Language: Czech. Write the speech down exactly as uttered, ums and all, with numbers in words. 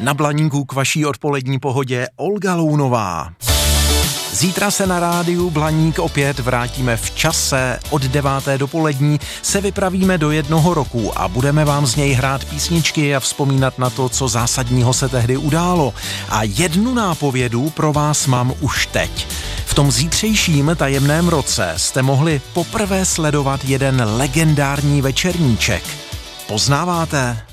Na Blaníku k vaší odpolední pohodě Olga Lounová. Zítra se na rádiu Blaník opět vrátíme v čase. Od deváté dopolední se vypravíme do jednoho roku a budeme vám z něj hrát písničky a vzpomínat na to, co zásadního se tehdy událo. A jednu nápovědu pro vás mám už teď. V tom zítřejším tajemném roce jste mohli poprvé sledovat jeden legendární večerníček. Poznáváte?